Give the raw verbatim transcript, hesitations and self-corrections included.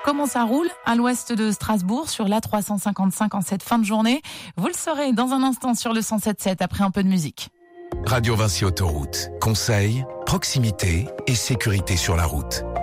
Comment ça roule à l'ouest de Strasbourg sur l'A trois cent cinquante-cinq en cette fin de journée? Vous le saurez dans un instant sur le cent sept sept après un peu de musique. Radio Vinci Autoroute. Conseils, proximité et sécurité sur la route.